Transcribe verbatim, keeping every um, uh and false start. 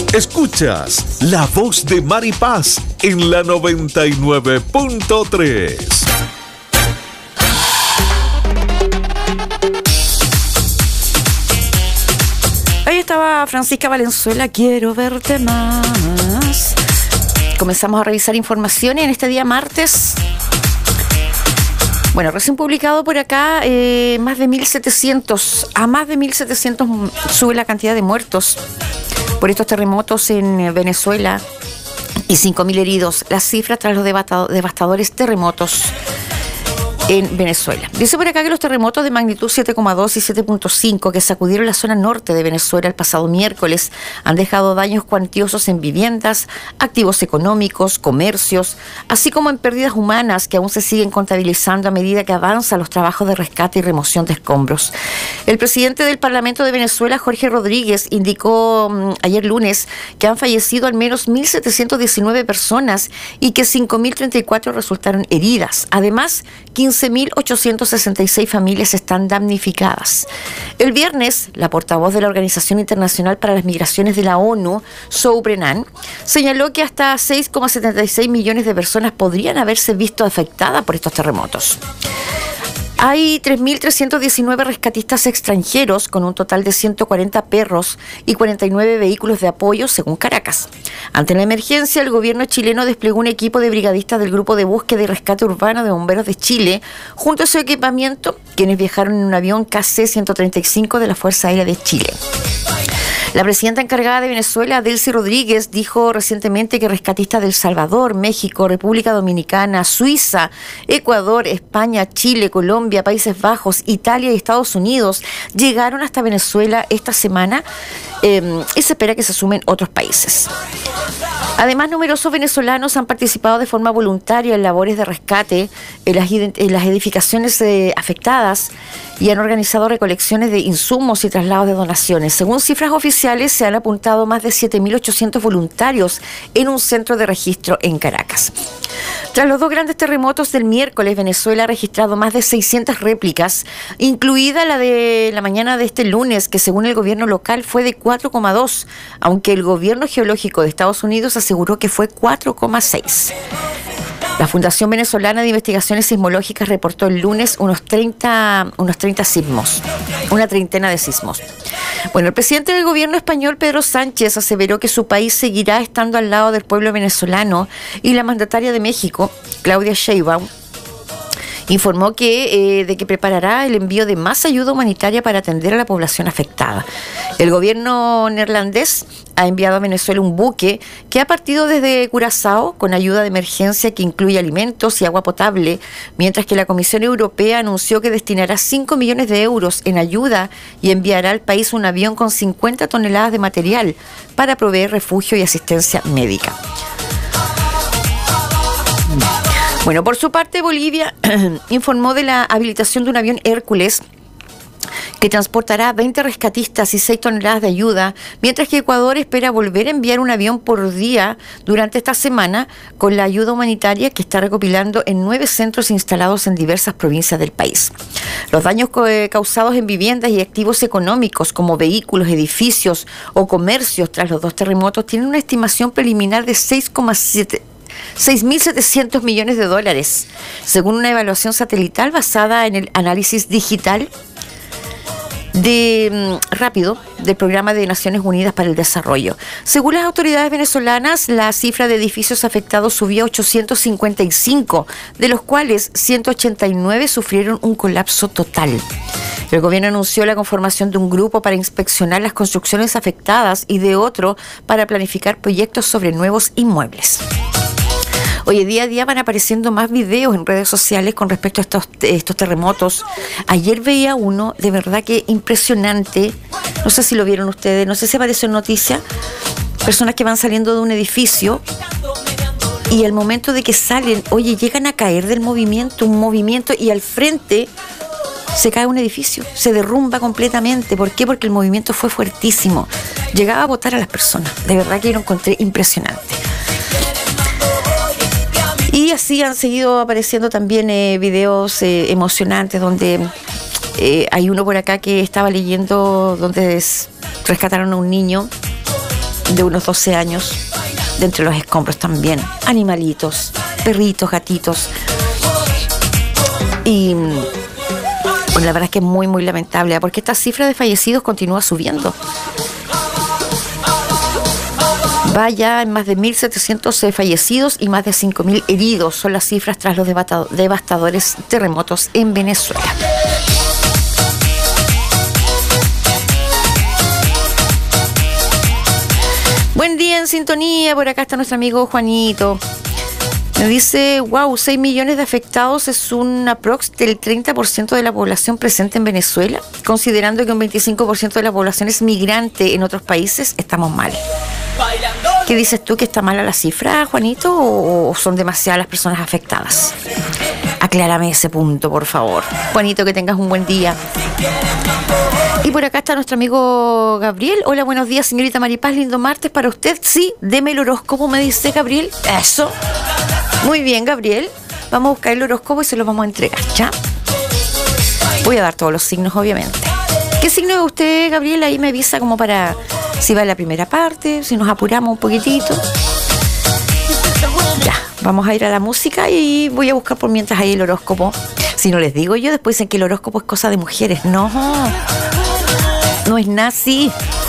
Escuchas La Voz de Maripaz en la noventa y nueve punto tres. Ahí estaba Francisca Valenzuela, quiero verte más. Comenzamos a revisar información y en este día martes, bueno, recién publicado por acá, eh, más de mil setecientos, a más de mil setecientos sube la cantidad de muertos por estos terremotos en Venezuela y cinco mil heridos. Las cifras tras los devastadores terremotos en Venezuela. Dice por acá que los terremotos de magnitud siete coma dos y siete punto cinco que sacudieron la zona norte de Venezuela el pasado miércoles han dejado daños cuantiosos en viviendas, activos económicos, comercios, así como en pérdidas humanas que aún se siguen contabilizando a medida que avanzan los trabajos de rescate y remoción de escombros. El presidente del Parlamento de Venezuela, Jorge Rodríguez, indicó um, ayer lunes que han fallecido al menos mil setecientas diecinueve personas y que cinco mil treinta y cuatro resultaron heridas. Además, quince mil ochocientas sesenta y seis familias están damnificadas. El viernes, la portavoz de la Organización Internacional para las Migraciones de la ONU, Zoe Brennan, señaló que hasta seis coma setenta y seis millones de personas podrían haberse visto afectadas por estos terremotos. Hay tres mil trescientos diecinueve rescatistas extranjeros con un total de ciento cuarenta perros y cuarenta y nueve vehículos de apoyo, según Caracas. Ante la emergencia, el gobierno chileno desplegó un equipo de brigadistas del Grupo de Búsqueda y Rescate Urbano de Bomberos de Chile, junto a su equipamiento, quienes viajaron en un avión K C ciento treinta y cinco de la Fuerza Aérea de Chile. La presidenta encargada de Venezuela, Delcy Rodríguez, dijo recientemente que rescatistas de El Salvador, México, República Dominicana, Suiza, Ecuador, España, Chile, Colombia, Países Bajos, Italia y Estados Unidos llegaron hasta Venezuela esta semana eh, y se espera que se sumen otros países. Además, numerosos venezolanos han participado de forma voluntaria en labores de rescate en las, en las edificaciones eh, afectadas y han organizado recolecciones de insumos y traslados de donaciones. Según cifras oficiales, se han apuntado más de siete mil ochocientos voluntarios en un centro de registro en Caracas. Tras los dos grandes terremotos del miércoles, Venezuela ha registrado más de seiscientas réplicas, incluida la de la mañana de este lunes, que según el gobierno local fue de cuatro coma dos, aunque el gobierno geológico de Estados Unidos aseguró que fue cuatro coma seis. La Fundación Venezolana de Investigaciones Sismológicas reportó el lunes unos treinta, unos treinta sismos, una treintena de sismos. Bueno, el presidente del gobierno español, Pedro Sánchez, aseveró que su país seguirá estando al lado del pueblo venezolano y la mandataria de México, Claudia Sheinbaum, informó que, eh, de que preparará el envío de más ayuda humanitaria para atender a la población afectada. El gobierno neerlandés ha enviado a Venezuela un buque que ha partido desde Curazao con ayuda de emergencia que incluye alimentos y agua potable, mientras que la Comisión Europea anunció que destinará cinco millones de euros en ayuda y enviará al país un avión con cincuenta toneladas de material para proveer refugio y asistencia médica. Bueno, por su parte, Bolivia informó de la habilitación de un avión Hércules que transportará veinte rescatistas y seis toneladas de ayuda, mientras que Ecuador espera volver a enviar un avión por día durante esta semana con la ayuda humanitaria que está recopilando en nueve centros instalados en diversas provincias del país. Los daños causados en viviendas y activos económicos como vehículos, edificios o comercios tras los dos terremotos tienen una estimación preliminar de seis coma siete seis mil setecientos millones de dólares, según una evaluación satelital basada en el análisis digital de rápido del Programa de Naciones Unidas para el Desarrollo. Según las autoridades venezolanas, la cifra de edificios afectados subió a ochocientos cincuenta y cinco, de los cuales ciento ochenta y nueve sufrieron un colapso total. El gobierno anunció la conformación de un grupo para inspeccionar las construcciones afectadas y de otro para planificar proyectos sobre nuevos inmuebles. Hoy día a día van apareciendo más videos en redes sociales con respecto a estos, estos terremotos. Ayer veía uno de verdad que impresionante. No sé si lo vieron ustedes, no sé si apareció en noticia. Personas que van saliendo de un edificio y al momento de que salen, oye, llegan a caer del movimiento, un movimiento y al frente se cae un edificio, se derrumba completamente. ¿Por qué? Porque el movimiento fue fuertísimo. Llegaba a botar a las personas. De verdad que lo encontré impresionante. Y así han seguido apareciendo también eh, videos eh, emocionantes donde eh, hay uno por acá que estaba leyendo donde es, rescataron a un niño de unos doce años, de entre los escombros también, animalitos, perritos, gatitos. Y bueno, la verdad es que es muy, muy lamentable, porque esta cifra de fallecidos continúa subiendo. Va ya en más de mil setecientos fallecidos y más de cinco mil heridos. Son las cifras tras los devastadores terremotos en Venezuela. Buen día en sintonía. Por acá está nuestro amigo Juanito. Me dice, wow, seis millones de afectados es un aprox del treinta por ciento de la población presente en Venezuela. Considerando que un veinticinco por ciento de la población es migrante en otros países, estamos mal. ¿Qué dices tú, que está mala la cifra, Juanito, o son demasiadas las personas afectadas? Aclárame ese punto, por favor. Juanito, que tengas un buen día. Y por acá está nuestro amigo Gabriel. Hola, buenos días, señorita Maripaz, lindo martes para usted. Sí, deme el horóscopo, me dice Gabriel. Eso. Muy bien, Gabriel. Vamos a buscar el horóscopo y se lo vamos a entregar, ¿ya? Voy a dar todos los signos, obviamente. ¿Qué signo es usted, Gabriel? Ahí me avisa como para si va en la primera parte, si nos apuramos un poquitito. Ya, vamos a ir a la música y voy a buscar por mientras ahí el horóscopo. Si no les digo yo, después dicen que el horóscopo es cosa de mujeres. No, no es nada así.